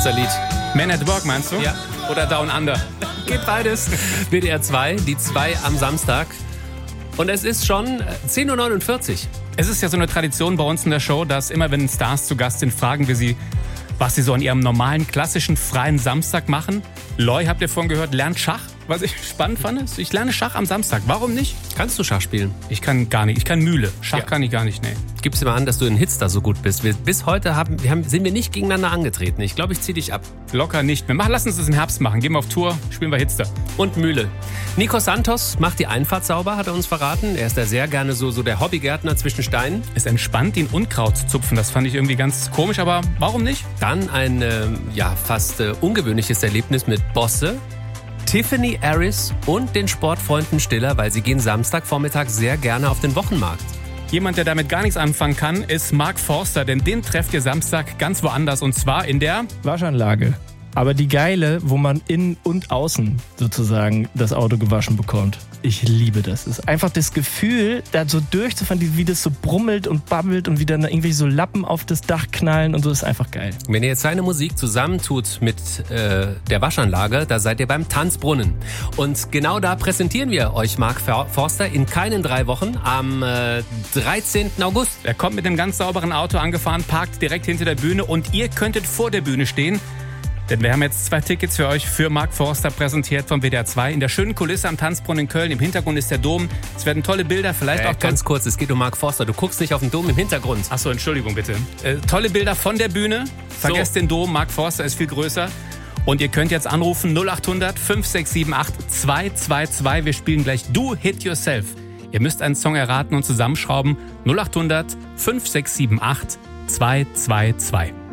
unser Lied. Man at Work meinst du? Ja. Oder Down Under? Geht beides. WDR 2, die 2 am Samstag. Und es ist schon 10.49 Uhr. Es ist ja so eine Tradition bei uns in der Show, dass immer wenn Stars zu Gast sind, fragen wir sie, was sie so an ihrem normalen, klassischen, freien Samstag machen. Loy, habt ihr vorhin gehört, lernt Schach. Was ich spannend fand, ist, ich lerne Schach am Samstag. Warum nicht? Kannst du Schach spielen? Ich kann gar nicht. Ich kann Mühle. Schach kann ich gar nicht, nee. Gib's dir mal an, dass du in Hits da so gut bist. Bis heute sind wir nicht gegeneinander angetreten. Ich glaube, ich zieh dich ab. Locker nicht mehr. Lass uns das im Herbst machen. Gehen wir auf Tour, spielen wir Hits da. Und Mühle. Nico Santos macht die Einfahrt sauber, hat er uns verraten. Er ist da sehr gerne so der Hobbygärtner zwischen Steinen. Es entspannt ihn, Unkraut zu zupfen. Das fand ich irgendwie ganz komisch, aber warum nicht? Dann ein fast ungewöhnliches Erlebnis mit Bosse, Tiffany Harris und den Sportfreunden Stiller, weil sie gehen Samstagvormittag sehr gerne auf den Wochenmarkt. Jemand, der damit gar nichts anfangen kann, ist Mark Forster, denn den trefft ihr Samstag ganz woanders und zwar in der Waschanlage. Aber die geile, wo man innen und außen sozusagen das Auto gewaschen bekommt. Ich liebe das. Es ist einfach das Gefühl, da so durchzufahren, wie das so brummelt und babbelt und wie dann irgendwelche so Lappen auf das Dach knallen und so, ist einfach geil. Wenn ihr jetzt seine Musik zusammentut mit der Waschanlage, da seid ihr beim Tanzbrunnen. Und genau da präsentieren wir euch Mark Forster in keinen 3 Wochen am 13. August. Er kommt mit einem ganz sauberen Auto angefahren, parkt direkt hinter der Bühne und ihr könntet vor der Bühne stehen. Denn wir haben jetzt 2 Tickets für euch für Mark Forster präsentiert vom WDR 2. In der schönen Kulisse am Tanzbrunnen in Köln. Im Hintergrund ist der Dom. Es werden tolle Bilder, vielleicht auch... Ganz kurz, es geht um Mark Forster. Du guckst nicht auf den Dom im Hintergrund. Achso, Entschuldigung bitte. Tolle Bilder von der Bühne. Vergesst den Dom, Mark Forster ist viel größer. Und ihr könnt jetzt anrufen 0800 5678 222. Wir spielen gleich Do Hit Yourself. Ihr müsst einen Song erraten und zusammenschrauben. 0800 5678 222.